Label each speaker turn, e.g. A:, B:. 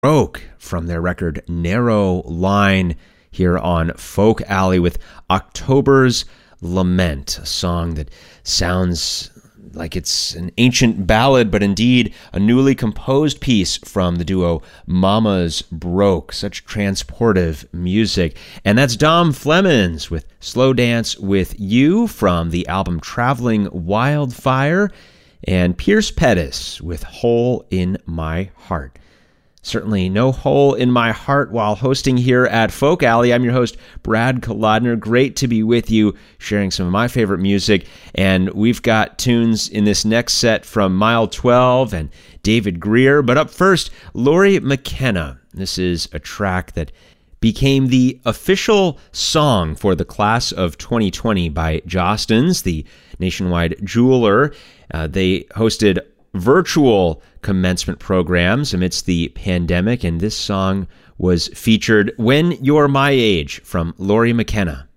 A: Broke from their record Narrow Line here on Folk Alley with October's Lament, a song that sounds like it's an ancient ballad, but indeed a newly composed piece from the duo Mamas Broke. Such transportive music. And that's Dom Flemons with Slow Dance With You from the album Traveling Wildfire, and Pierce Pettis with Hole in My Heart. Certainly no hole in my heart while hosting here at Folk Alley. I'm your host, Brad Kolodner. Great to be with you, sharing some of my favorite music. And we've got tunes in this next set from Mile 12 and David Greer. But up first, Lori McKenna. This is a track that became the official song for the class of 2020 by Jostens, the nationwide jeweler. They hosted virtual commencement programs amidst the pandemic, and this song was featured, When You're My Age, from Lori McKenna.